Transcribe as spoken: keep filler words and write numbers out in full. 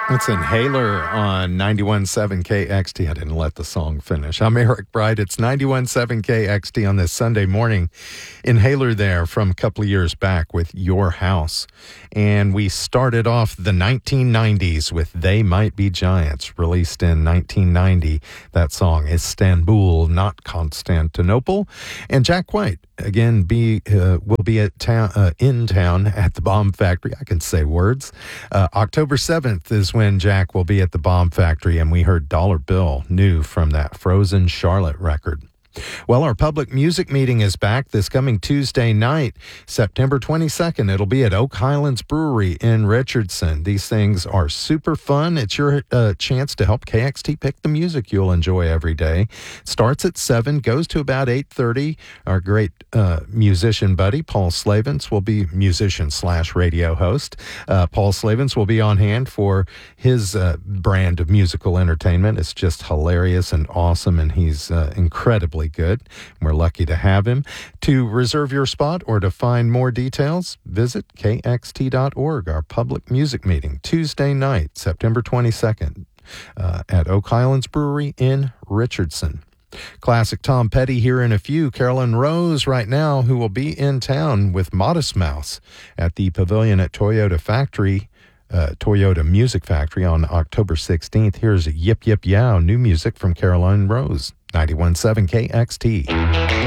It's Inhaler on ninety-one point seven K X T. I didn't let the song finish. I'm Eric Bright. It's ninety-one point seven K X T on this Sunday morning. Inhaler there from a couple of years back with Your House. And we started off the nineteen nineties with They Might Be Giants, released in nineteen ninety. That song, Istanbul, not Constantinople. And Jack White, again, be uh, will be at town, uh, in town at the Bomb Factory. I can say words. Uh, October seventh is when Jack will be at the Bomb Factory, and we heard Dollar Bill, new from that Frozen Charlotte record. Well, our public music meeting is back this coming Tuesday night, September twenty-second. It'll be at Oak Highlands Brewery in Richardson. These things are super fun. It's your uh, chance to help K X T pick the music you'll enjoy every day. Starts at seven, goes to about eight thirty. Our great uh, musician buddy, Paul Slavens, will be musician slash radio host. Uh, Paul Slavens will be on hand for his uh, brand of musical entertainment. It's just hilarious and awesome, and he's uh, incredibly good. We're lucky to have him. To reserve your spot or to find more details, visit K X T dot org. Our public music meeting, Tuesday night, September twenty-second, uh, at Oak Highlands Brewery in Richardson. Classic Tom Petty here in a few. Carolyn Rose right now, who will be in town with Modest Mouse at the Pavilion at Toyota Factory, uh, Toyota Music Factory on October sixteenth. Here's Yip Yip Yow, new music from Carolyn Rose. ninety-one point seven K X T.